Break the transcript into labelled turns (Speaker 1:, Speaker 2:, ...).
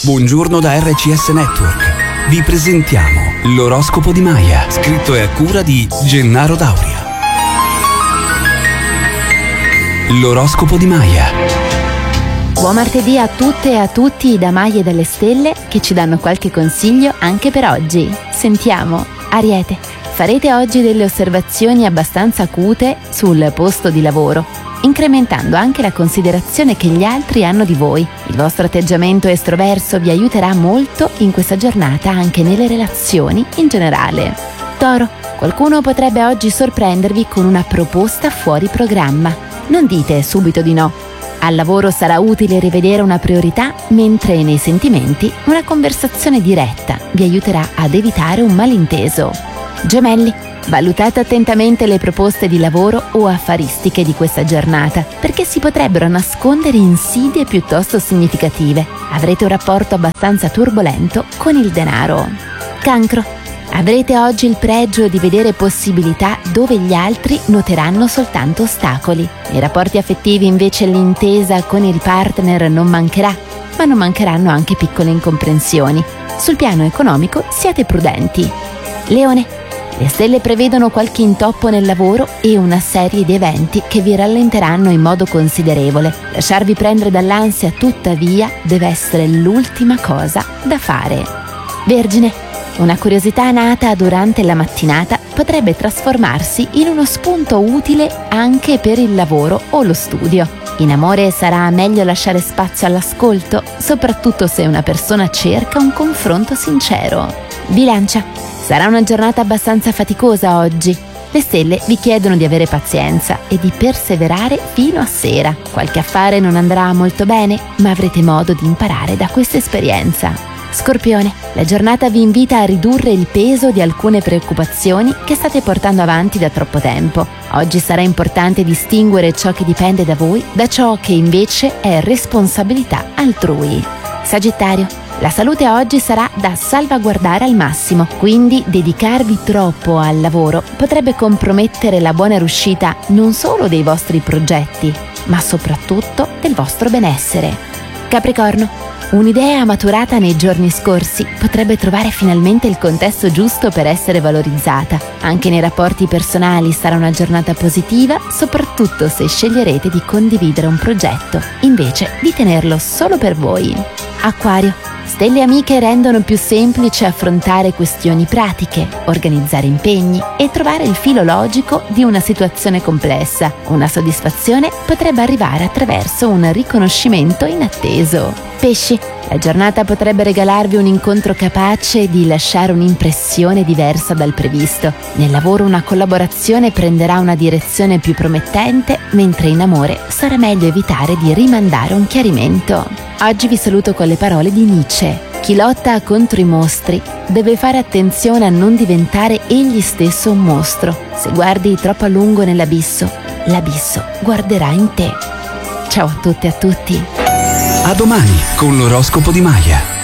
Speaker 1: Buongiorno da RCS Network. Vi presentiamo l'oroscopo di Maya, scritto e a cura di Gennaro Dauria. L'oroscopo di Maya.
Speaker 2: Buon martedì a tutte e a tutti da Maya e dalle stelle che ci danno qualche consiglio anche per oggi. Sentiamo. Ariete, farete oggi delle osservazioni abbastanza acute sul posto di lavoro, incrementando anche la considerazione che gli altri hanno di voi. Il vostro atteggiamento estroverso vi aiuterà molto in questa giornata anche nelle relazioni in generale. Toro, qualcuno potrebbe oggi sorprendervi con una proposta fuori programma. Non dite subito di no. Al lavoro sarà utile rivedere una priorità, mentre nei sentimenti una conversazione diretta vi aiuterà ad evitare un malinteso. Gemelli, valutate attentamente le proposte di lavoro o affaristiche di questa giornata, perché si potrebbero nascondere insidie piuttosto significative. Avrete un rapporto abbastanza turbolento con il denaro. Cancro, avrete oggi il pregio di vedere possibilità dove gli altri noteranno soltanto ostacoli. Nei rapporti affettivi invece l'intesa con il partner non mancherà, ma non mancheranno anche piccole incomprensioni. Sul piano economico siate prudenti. Leone, le stelle prevedono qualche intoppo nel lavoro e una serie di eventi che vi rallenteranno in modo considerevole. Lasciarvi prendere dall'ansia, tuttavia, deve essere l'ultima cosa da fare. Vergine, una curiosità nata durante la mattinata potrebbe trasformarsi in uno spunto utile anche per il lavoro o lo studio. In amore sarà meglio lasciare spazio all'ascolto, soprattutto se una persona cerca un confronto sincero. Bilancia, sarà una giornata abbastanza faticosa oggi. Le stelle vi chiedono di avere pazienza e di perseverare fino a sera. Qualche affare non andrà molto bene, ma avrete modo di imparare da questa esperienza. Scorpione, la giornata vi invita a ridurre il peso di alcune preoccupazioni che state portando avanti da troppo tempo. Oggi sarà importante distinguere ciò che dipende da voi da ciò che invece è responsabilità altrui. Sagittario, la salute oggi sarà da salvaguardare al massimo, quindi dedicarvi troppo al lavoro potrebbe compromettere la buona riuscita non solo dei vostri progetti, ma soprattutto del vostro benessere. Capricorno, un'idea maturata nei giorni scorsi potrebbe trovare finalmente il contesto giusto per essere valorizzata. Anche nei rapporti personali sarà una giornata positiva, soprattutto se sceglierete di condividere un progetto, invece di tenerlo solo per voi. Acquario, stelle amiche rendono più semplice affrontare questioni pratiche, organizzare impegni e trovare il filo logico di una situazione complessa. Una soddisfazione potrebbe arrivare attraverso un riconoscimento inatteso. Pesci, la giornata potrebbe regalarvi un incontro capace di lasciare un'impressione diversa dal previsto. Nel lavoro una collaborazione prenderà una direzione più promettente, mentre in amore sarà meglio evitare di rimandare un chiarimento. Oggi vi saluto con le parole di Nietzsche. Chi lotta contro i mostri deve fare attenzione a non diventare egli stesso un mostro. Se guardi troppo a lungo nell'abisso, l'abisso guarderà in te. Ciao a tutte e a tutti.
Speaker 1: A domani con l'oroscopo di Maya.